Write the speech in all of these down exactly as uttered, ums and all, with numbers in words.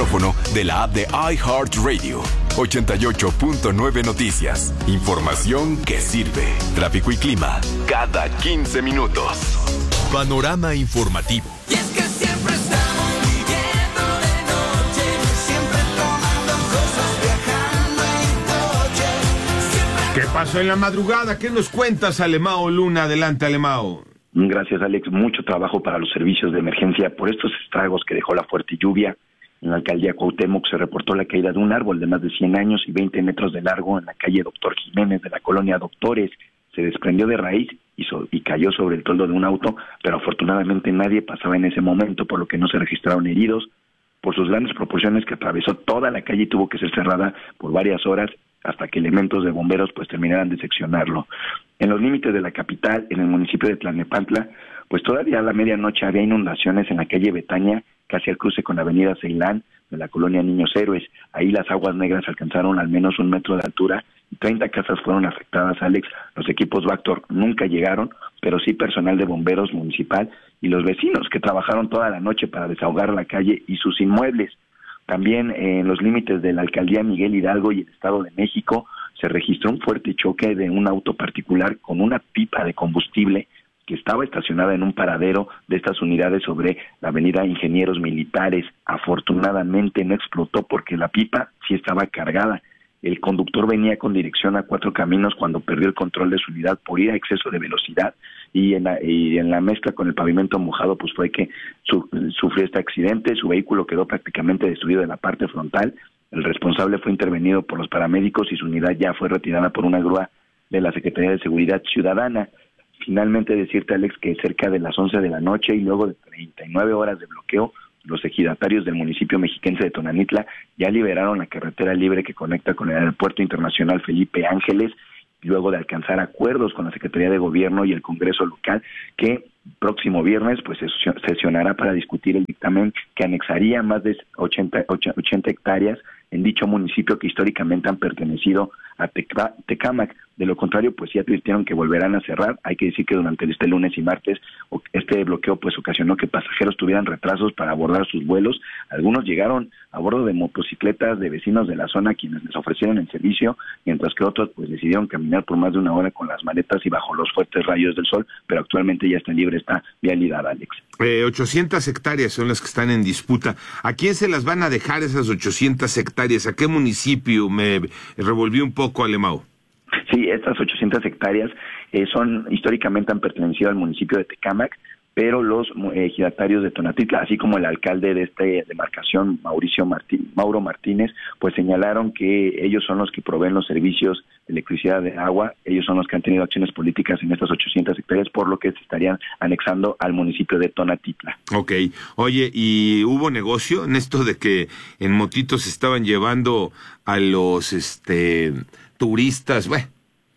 micrófono de la app de iHeartRadio. ochenta y ocho punto nueve Noticias. Información que sirve. Tráfico y clima cada quince minutos. Panorama informativo. Y es que siempre estamos viviendo de noche, siempre tomando cosas, viajando en coche. Siempre... ¿Qué pasó en la madrugada? ¿Qué nos cuentas, Alemao Luna? Adelante, Alemao. Gracias, Alex. Mucho trabajo para los servicios de emergencia por estos estragos que dejó la fuerte lluvia. En la alcaldía Cuauhtémoc se reportó la caída de un árbol de más de cien años y veinte metros de largo en la calle Doctor Jiménez de la colonia Doctores. Se desprendió de raíz y, so- y cayó sobre el toldo de un auto, pero afortunadamente nadie pasaba en ese momento, por lo que no se registraron heridos. Por sus grandes proporciones, que atravesó toda la calle y tuvo que ser cerrada por varias horas hasta que elementos de bomberos pues terminaran de seccionarlo. En los límites de la capital, en el municipio de Tlalnepantla, pues todavía a la medianoche había inundaciones en la calle Betania, casi al cruce con la avenida Ceilán, de la colonia Niños Héroes. Ahí las aguas negras alcanzaron al menos un metro de altura y treinta casas fueron afectadas, Alex. Los equipos Vactor nunca llegaron, pero sí personal de bomberos municipal y los vecinos que trabajaron toda la noche para desahogar la calle y sus inmuebles. También eh, en los límites de la alcaldía Miguel Hidalgo y el Estado de México se registró un fuerte choque de un auto particular con una pipa de combustible que estaba estacionada en un paradero de estas unidades sobre la avenida Ingenieros Militares. Afortunadamente no explotó porque la pipa sí estaba cargada. El conductor venía con dirección a Cuatro Caminos cuando perdió el control de su unidad por ir a exceso de velocidad y en la, y en la mezcla con el pavimento mojado pues fue que su, sufrió este accidente. Su vehículo quedó prácticamente destruido en la parte frontal. El responsable fue intervenido por los paramédicos y su unidad ya fue retirada por una grúa de la Secretaría de Seguridad Ciudadana. Finalmente decirte, Alex, que cerca de las once de la noche y luego de treinta y nueve horas de bloqueo, los ejidatarios del municipio mexiquense de Tonanitla ya liberaron la carretera libre que conecta con el Aeropuerto Internacional Felipe Ángeles, luego de alcanzar acuerdos con la Secretaría de Gobierno y el Congreso local, que próximo viernes pues se sesionará para discutir el dictamen que anexaría más de ochenta, ochenta hectáreas en dicho municipio que históricamente han pertenecido a Teca- Tecámac. De lo contrario, pues sí advirtieron que volverán a cerrar. Hay que decir que durante este lunes y martes este bloqueo pues ocasionó que pasajeros tuvieran retrasos para abordar sus vuelos. Algunos llegaron a bordo de motocicletas de vecinos de la zona quienes les ofrecieron el servicio, mientras que otros pues decidieron caminar por más de una hora con las maletas y bajo los fuertes rayos del sol, pero actualmente ya está libre esta vialidad, Alex. Eh, ochocientas hectáreas son las que están en disputa. ¿A quién se las van a dejar esas ochocientas hectáreas? ¿A qué municipio? Me revolví un poco, Alemao. Sí, estas ochocientas hectáreas eh, son históricamente han pertenecido al municipio de Tecámac, pero los eh, ejidatarios de Tonatitla, así como el alcalde de esta demarcación, Mauricio Martín, Mauro Martínez, pues señalaron que ellos son los que proveen los servicios de electricidad, de agua. Ellos son los que han tenido acciones políticas en estas ochocientas hectáreas, por lo que se estarían anexando al municipio de Tonatitla. Ok. Oye, ¿y hubo negocio en esto de que en motitos se estaban llevando a los este turistas? Bueno,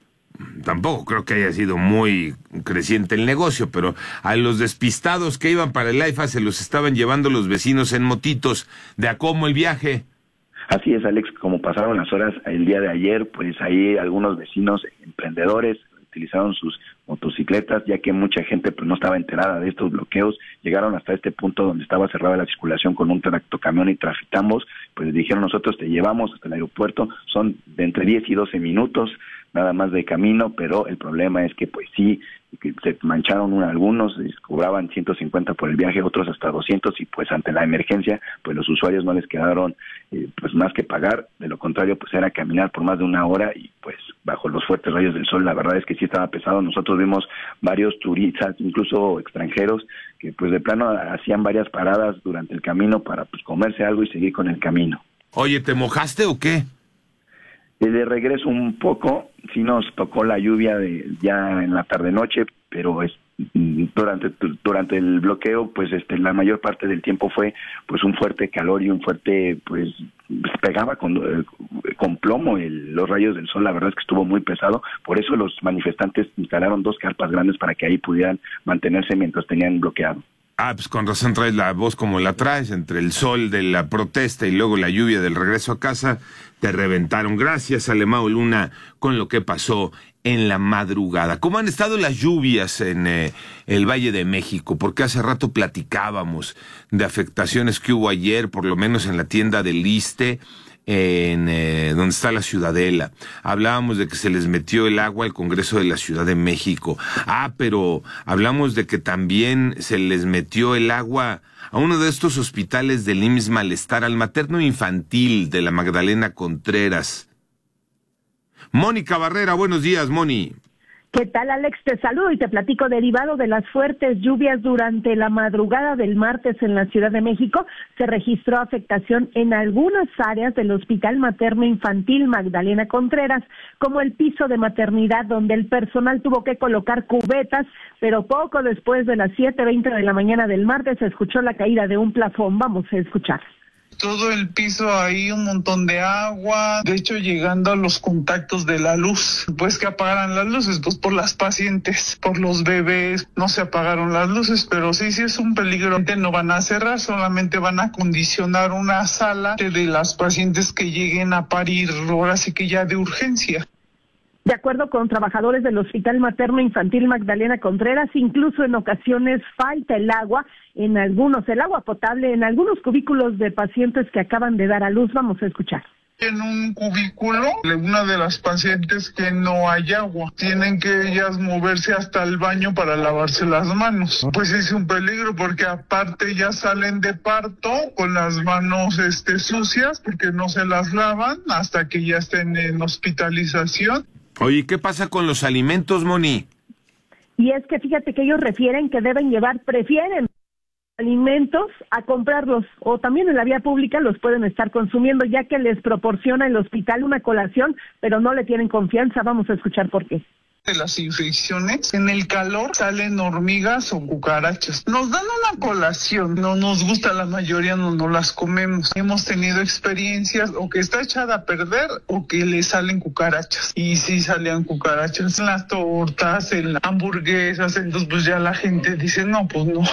tampoco creo que haya sido muy creciente el negocio, pero a los despistados que iban para el AIFA se los estaban llevando los vecinos en motitos. ¿De a cómo el viaje? Así es, Alex, como pasaron las horas el día de ayer, pues ahí algunos vecinos emprendedores utilizaron sus motocicletas, ya que mucha gente pues no estaba enterada de estos bloqueos. Llegaron hasta este punto donde estaba cerrada la circulación con un tractocamión y Trafitambos, pues dijeron: nosotros te llevamos hasta el aeropuerto, son de entre diez y doce minutos nada más de camino, pero el problema es que pues sí, que se mancharon un, algunos, cobraban ciento cincuenta por el viaje, otros hasta doscientos, y pues ante la emergencia, pues los usuarios no les quedaron eh, pues más que pagar. De lo contrario, pues era caminar por más de una hora y pues bajo los fuertes rayos del sol, la verdad es que sí estaba pesado. Nosotros vimos varios turistas, incluso extranjeros, que pues de plano hacían varias paradas durante el camino para pues comerse algo y seguir con el camino. Oye, ¿te mojaste o qué? De regreso un poco, sí nos tocó la lluvia de ya en la tarde-noche, pero es, durante durante el bloqueo, pues este la mayor parte del tiempo fue pues un fuerte calor y un fuerte, pues pegaba con, con plomo el, los rayos del sol. La verdad es que estuvo muy pesado, por eso los manifestantes instalaron dos carpas grandes para que ahí pudieran mantenerse mientras tenían bloqueado. Ah, pues con razón traes la voz como la traes, entre el sol de la protesta y luego la lluvia del regreso a casa, te reventaron. Gracias, Alemao Luna, con lo que pasó en la madrugada. ¿Cómo han estado las lluvias en eh, el Valle de México? Porque hace rato platicábamos de afectaciones que hubo ayer, por lo menos en la tienda del Iste, en eh, donde está la Ciudadela. Hablábamos de que se les metió el agua al Congreso de la Ciudad de México. Ah, pero hablamos de que también se les metió el agua a uno de estos hospitales del I M S S Malestar, al materno infantil de la Magdalena Contreras. Mónica Barrera, buenos días, Moni. ¿Qué tal, Alex? Te saludo y te platico. Derivado de las fuertes lluvias durante la madrugada del martes en la Ciudad de México, se registró afectación en algunas áreas del Hospital Materno Infantil Magdalena Contreras, como el piso de maternidad, donde el personal tuvo que colocar cubetas, pero poco después de las siete veinte de la mañana del martes se escuchó la caída de un plafón. Vamos a escuchar. Todo el piso ahí, un montón de agua, de hecho llegando a los contactos de la luz, pues que apagaran las luces, pues por las pacientes, por los bebés, no se apagaron las luces, pero sí, sí es un peligro. No van a cerrar, solamente van a acondicionar una sala de las pacientes que lleguen a parir, ahora sí que ya de urgencia. De acuerdo con trabajadores del Hospital Materno Infantil Magdalena Contreras, incluso en ocasiones falta el agua en algunos, el agua potable en algunos cubículos de pacientes que acaban de dar a luz. Vamos a escuchar. En un cubículo, una de las pacientes que no hay agua, tienen que ellas moverse hasta el baño para lavarse las manos. Pues es un peligro porque aparte ya salen de parto con las manos este, sucias porque no se las lavan hasta que ya estén en hospitalización. Oye, ¿qué pasa con los alimentos, Moni? Y es que fíjate que ellos refieren que deben llevar, prefieren alimentos a comprarlos, o también en la vía pública los pueden estar consumiendo, ya que les proporciona el hospital una colación, pero no le tienen confianza. Vamos a escuchar por qué. De las infecciones, en el calor salen hormigas o cucarachas. Nos dan una colación, no nos gusta, la mayoría no, no las comemos. Hemos tenido experiencias o que está echada a perder o que le salen cucarachas. Y sí salían cucarachas en las tortas, en las hamburguesas, entonces pues ya la gente dice, no, pues no.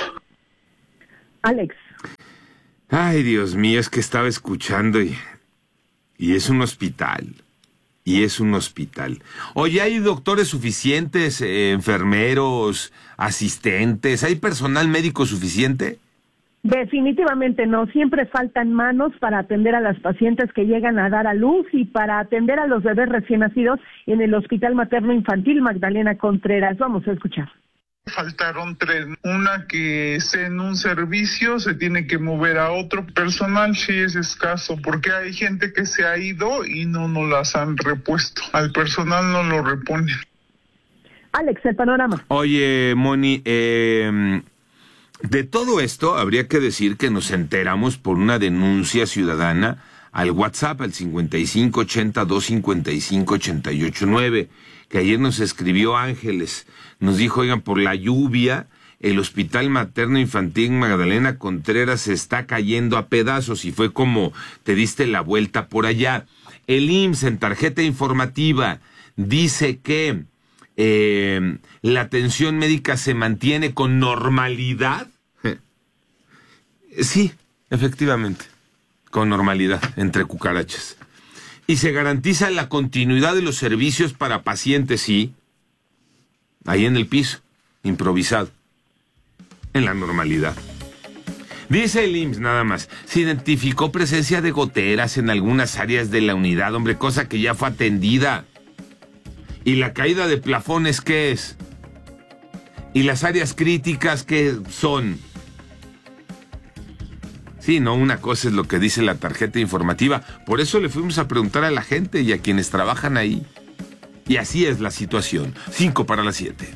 Alex. Ay, Dios mío, es que estaba escuchando y, y es un hospital. Y es un hospital. Oye, ¿hay doctores suficientes, eh, enfermeros, asistentes? ¿Hay personal médico suficiente? Definitivamente no. Siempre faltan manos para atender a las pacientes que llegan a dar a luz y para atender a los bebés recién nacidos en el Hospital Materno Infantil Magdalena Contreras. Vamos a escuchar. Faltaron tres. Una que esté en un servicio, se tiene que mover a otro. Personal sí es escaso, porque hay gente que se ha ido y no nos las han repuesto. Al personal no lo reponen. Alex, el panorama. Oye, Moni, eh, de todo esto habría que decir que nos enteramos por una denuncia ciudadana al WhatsApp, al cincuenta y cinco ochenta, dos cincuenta y cinco, ochenta y ocho nueve, que ayer nos escribió Ángeles. Nos dijo, oigan, por la lluvia, el Hospital Materno Infantil Magdalena Contreras se está cayendo a pedazos, y fue como te diste la vuelta por allá. El I M S S en tarjeta informativa dice que eh, la atención médica se mantiene con normalidad. Sí, efectivamente, con normalidad, entre cucarachas. Y se garantiza la continuidad de los servicios para pacientes, sí, ahí en el piso, improvisado, en la normalidad. Dice el I M S S nada más, se identificó presencia de goteras en algunas áreas de la unidad, hombre, cosa que ya fue atendida. ¿Y la caída de plafones qué es? ¿Y las áreas críticas qué son? Sí, no, una cosa es lo que dice la tarjeta informativa. Por eso le fuimos a preguntar a la gente y a quienes trabajan ahí. Y así es la situación. Cinco para las siete.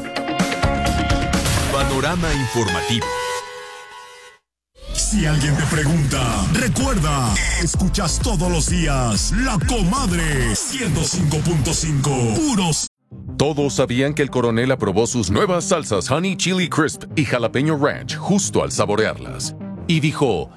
Panorama informativo. Si alguien te pregunta, recuerda, escuchas todos los días La Comadre ciento cinco punto cinco. Puros. Todos sabían que el coronel aprobó sus nuevas salsas Honey Chili Crisp y Jalapeño Ranch justo al saborearlas. Y dijo,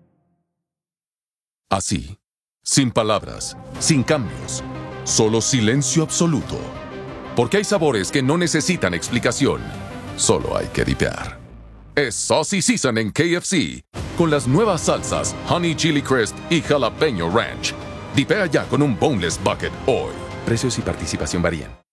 así, sin palabras, sin cambios, solo silencio absoluto. Porque hay sabores que no necesitan explicación, solo hay que dipear. Es Saucy Season en K F C, con las nuevas salsas Honey Chili Crisp y Jalapeño Ranch. Dipea ya con un Boneless Bucket hoy. Precios y participación varían.